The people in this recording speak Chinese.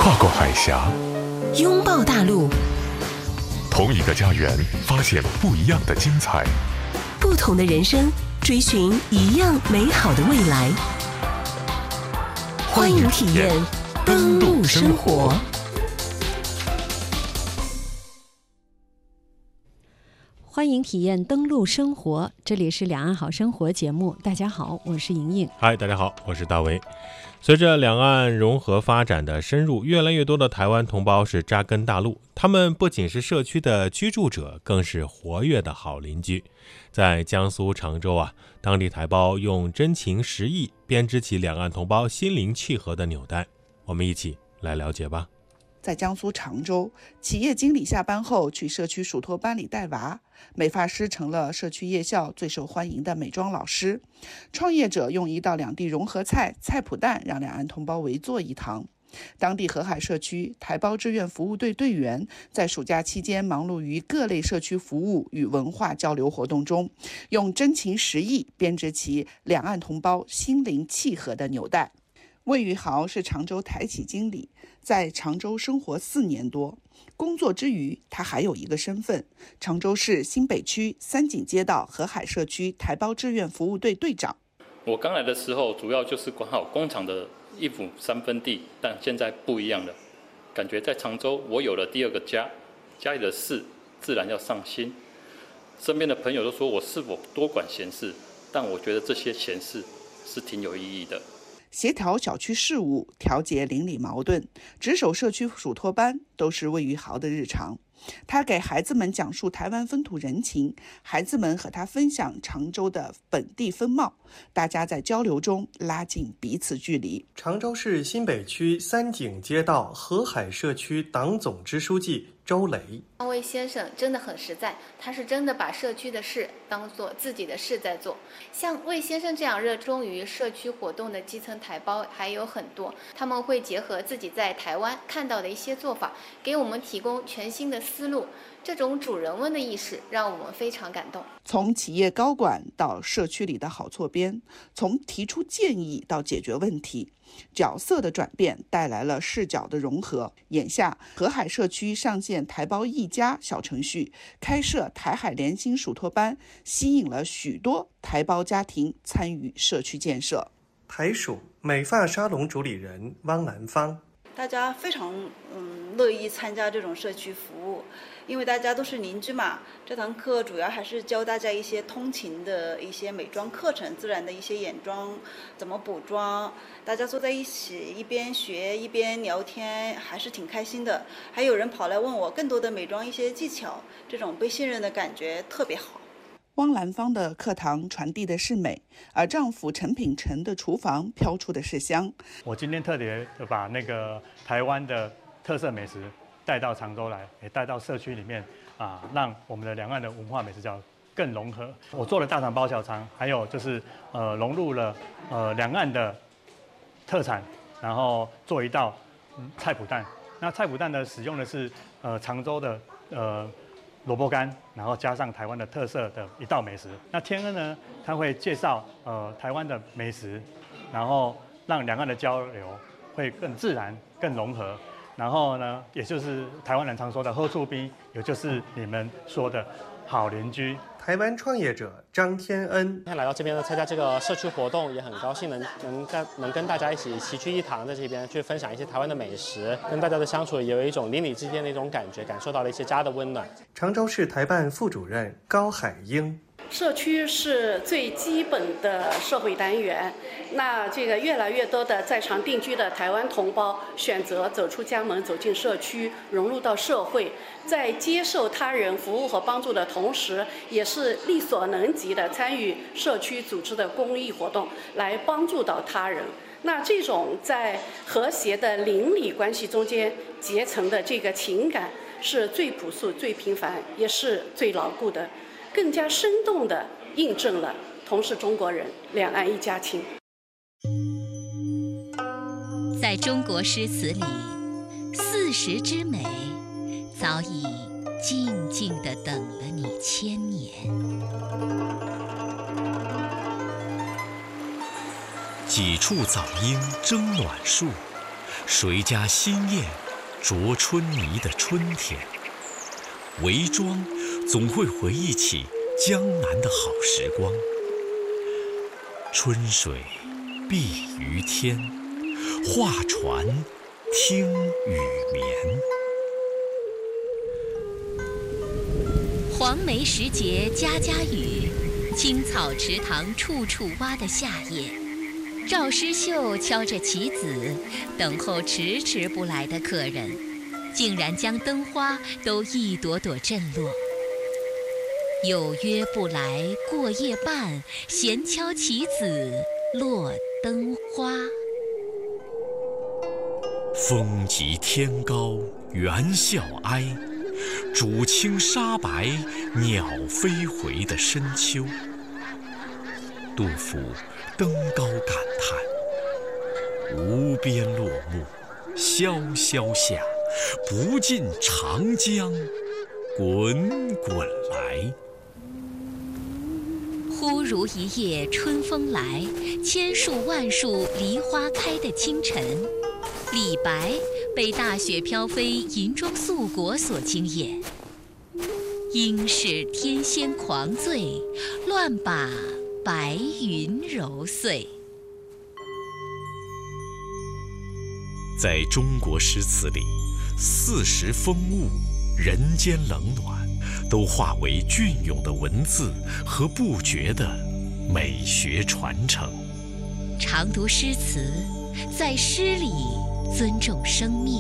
跨过海峡， 拥抱大陆， 同一个家园，发现不一样的精彩。 不同的人生，追寻一样美好的未来。欢迎体验登陆生活。 欢迎体验登陆生活，这里是两岸好生活节目。大家好，我是莹莹。 嗨，大家好，我是大为。随着两岸融合发展的深入，越来越多的台湾同胞是扎根大陆，他们不仅是社区的居住者，更是活跃的好邻居。在江苏常州啊，当地台胞用真情实意编织起两岸同胞心灵契合的纽带，我们一起来了解吧。 在江苏常州，企业经理下班后去社区属托班里带娃，美发师成了社区夜校最受欢迎的美妆老师，创业者用一道两地融合菜菜脯蛋让两岸同胞围坐一堂。当地河海社区台胞志愿服务队队员在暑假期间忙碌于各类社区服务与文化交流活动中，用真情实意编织起两岸同胞心灵契合的纽带。魏玉豪是常州台企经理，在常州生活4年多。工作之余，他还有一个身份：常州市新北区三井街道河海社区台胞志愿服务队队长。 我刚来的时候，主要就是管好工厂的1亩3分地，但现在不一样了，感觉在常州我有了第2个家，家里的事自然要上心。身边的朋友都说我是否多管闲事，但我觉得这些闲事是挺有意义的。 协调小区事务，调节邻里矛盾，值守社区属托班，都是魏玉豪的日常。他给孩子们讲述台湾风土人情，孩子们和他分享常州的本地风貌，大家在交流中拉近彼此距离。 常州市新北区三井街道河海社区党总支书记周雷。 魏先生真的很实在，他是真的把社区的事当作自己的事在做。像魏先生这样热衷于社区活动的基层台胞还有很多，他们会结合自己在台湾看到的一些做法，给我们提供全新的思路。这种主人翁的意识让我们非常感动。 从企业高管到社区里的好错编，从提出建议到解决问题，角色的转变带来了视角的融合。眼下，河海社区上线台胞一家小程序，开设台海联心属托班，吸引了许多台胞家庭参与社区建设。 台属美发沙龙主理人汪兰芳。 大家非常乐意参加这种社区服务，因为大家都是邻居嘛。这堂课主要还是教大家一些通勤的一些美妆课程，自然的一些眼妆怎么补妆，大家坐在一起一边学一边聊天，还是挺开心的。还有人跑来问我更多的美妆一些技巧，这种被信任的感觉特别好。 汪兰芳的课堂传递的是美，而丈夫陈品成的厨房飘出的是香。 我今天特别把那个台湾的特色美食带到常州来，也带到社区里面让我们的两岸的文化美食更融合。我做了大肠包小肠，还有就是融入了两岸的特产，然后做一道菜脯蛋。那菜脯蛋呢，使用的是常州的萝卜干，然后加上台湾的特色的一道美食。那天恩呢，他会介绍台湾的美食，然后让两岸的交流会更自然、更融合。然后呢，也就是台湾人常说的好厝边，也就是你们说的好邻居。 台湾创业者张天恩， 今天来到这边呢，参加这个社区活动，也很高兴能跟大家一起齐聚一堂，在这边去分享一些台湾的美食，跟大家的相处也有一种邻里之间的一种感觉，感受到了一些家的温暖。 常州市台办副主任高海英。 社区是最基本的社会单元，那这个越来越多的在常定居的台湾同胞选择走出家门，走进社区，融入到社会，在接受他人服务和帮助的同时，也是力所能及的参与社区组织的公益活动，来帮助到他人。那这种在和谐的邻里关系中间结成的这个情感，是最朴素、最平凡，也是最牢固的。更加生动地印证了同是中国人，两岸一家亲。 在中国诗词里，40之美早已静静地等了你1000年。 几处早莺争暖树， 谁家新燕啄春泥的春天。围庄总会回忆起江南的好时光。春水碧于天，画船听雨眠。 黄梅时节家家雨，青草池塘处处蛙的夏夜，赵师秀敲着棋子，等候迟迟不来的客人，竟然将灯花都一朵朵震落。有约不来过夜半，闲敲棋子落灯花。 风急天高猿啸哀，渚清沙白鸟飞回的深秋。杜甫登高感叹：无边落木萧萧下，不尽长江滚滚来。 忽如一夜春风来，千树万树梨花开的清晨，李白被大雪飘飞银装素裹所惊艳。应是天仙狂醉，乱把白云揉碎。 在中国诗词里，四时风物、人间冷暖，都化为隽永的文字和不绝的美学传承。 常读诗词，在诗里尊重生命。